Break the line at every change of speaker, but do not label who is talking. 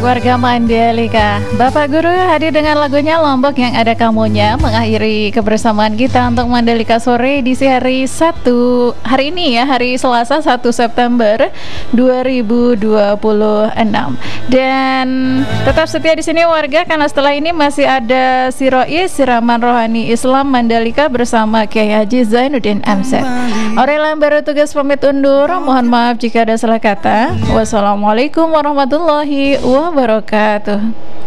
Warga Mandalika, Bapak Guru hadir dengan lagunya Lombok yang ada kamunya, mengakhiri kebersamaan kita untuk Mandalika sore edisi hari ini ya, hari Selasa 1 September 2026. Dan tetap setia di sini warga, karena setelah ini masih ada Sirois Siraman Rohani Islam Mandalika bersama Kiai Haji Zainuddin MZ. Orang yang baru tugas pamit undur, mohon maaf jika ada salah kata. Wassalamualaikum warahmatullahi wabarakatuh.